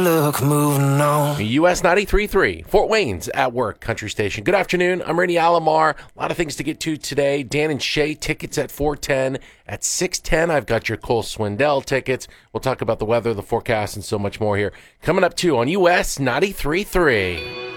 Look, moving on. US 93.3, Fort Wayne's at work country station. Good afternoon. I'm Randy Alomar. A lot of things to get to today. Dan and Shay tickets at 4:10. At 6:10, I've got your Cole Swindell tickets. We'll talk about the weather, the forecast, and so much more here. Coming up, too, on US 93.3.